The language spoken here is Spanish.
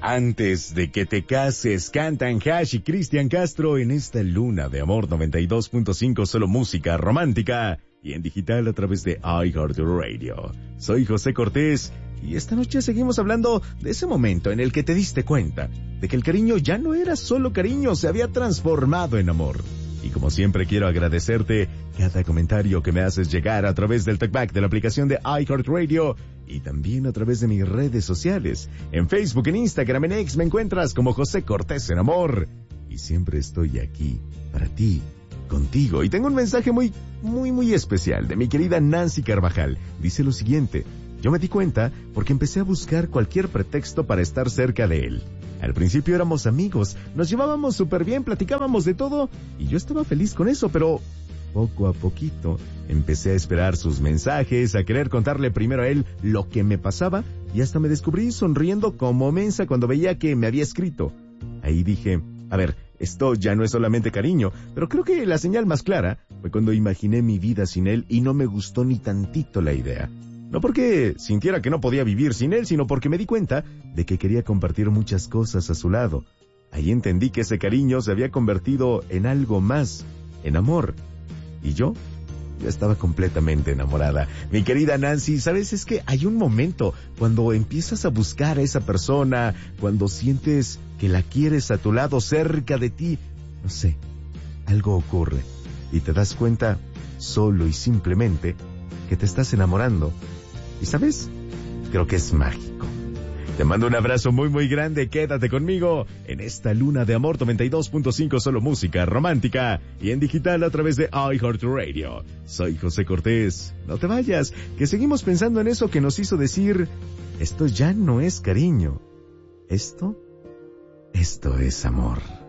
Antes de que te cases, cantan Hash y Cristian Castro en esta luna de amor 92.5, solo música romántica y en digital a través de iHeartRadio. Soy José Cortés y esta noche seguimos hablando de ese momento en el que te diste cuenta de que el cariño ya no era solo cariño, se había transformado en amor. Y como siempre quiero agradecerte cada comentario que me haces llegar a través del talkback de la aplicación de iHeartRadio y también a través de mis redes sociales. En Facebook, en Instagram, en X me encuentras como José Cortés en Amor. Y siempre estoy aquí para ti, contigo. Y tengo un mensaje muy especial de mi querida Nancy Carvajal. Dice lo siguiente: yo me di cuenta porque empecé a buscar cualquier pretexto para estar cerca de él. Al principio éramos amigos, nos llevábamos súper bien, platicábamos de todo y yo estaba feliz con eso, pero poco a poquito empecé a esperar sus mensajes, a querer contarle primero a él lo que me pasaba y hasta me descubrí sonriendo como mensa cuando veía que me había escrito. Ahí dije, a ver, esto ya no es solamente cariño, pero creo que la señal más clara fue cuando imaginé mi vida sin él y no me gustó ni tantito la idea. No porque sintiera que no podía vivir sin él, sino porque me di cuenta de que quería compartir muchas cosas a su lado. Ahí entendí que ese cariño se había convertido en algo más, en amor. Y yo estaba completamente enamorada. Mi querida Nancy, ¿sabes? Es que hay un momento cuando empiezas a buscar a esa persona, cuando sientes que la quieres a tu lado, cerca de ti. No sé, algo ocurre y te das cuenta solo y simplemente que te estás enamorando. ¿Y sabes? Creo que es mágico. Te mando un abrazo muy grande. Quédate conmigo en esta luna de amor 92.5, solo música romántica y en digital a través de iHeartRadio. Soy José Cortés. No te vayas, que seguimos pensando en eso que nos hizo decir, esto ya no es cariño. Esto es amor.